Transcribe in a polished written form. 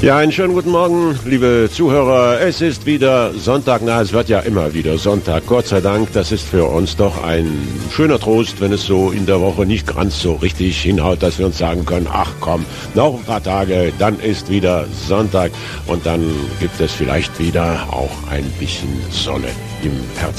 Ja, einen schönen guten Morgen, liebe Zuhörer. Es ist wieder Sonntag. Na, es wird ja immer wieder Sonntag. Gott sei Dank, das ist für uns doch ein schöner Trost, wenn es so in der Woche nicht ganz so richtig hinhaut, dass wir uns sagen können, ach komm, noch ein paar Tage, dann ist wieder Sonntag und dann gibt es vielleicht wieder auch ein bisschen Sonne im Herzen.